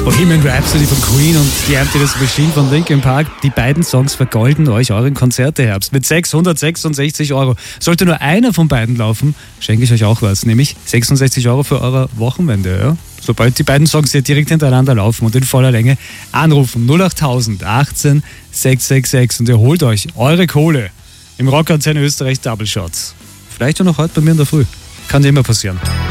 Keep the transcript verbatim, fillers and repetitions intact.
Bohemian Rhapsody von Queen und die Emptiness Machine von Linkin Park. Die beiden Songs vergolden euch euren Konzerteherbst mit sechshundertsechsundsechzig Euro. Sollte nur einer von beiden laufen, schenke ich euch auch was, nämlich sechsundsechzig Euro für eure Wochenwende. Ja? Sobald die beiden Songs hier direkt hintereinander laufen und in voller Länge, anrufen null acht null null achtzehn sechshundertsechsundsechzig und ihr holt euch eure Kohle im Rockantenne Österreich Double Shots. Vielleicht auch noch heute bei mir in der Früh. Kann dir immer passieren.